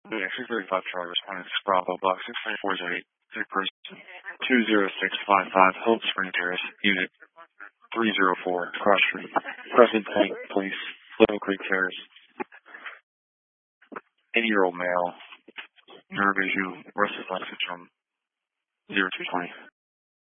Actually, 35 Charlie responding to Bravo Box 69408. Sick person 20655 Hope Spring Terrace, Unit 304, Cross Street, Crescent Point Place, Little Creek Terrace. 80-year-old male, nerve issue, restless leg syndrome, 0220.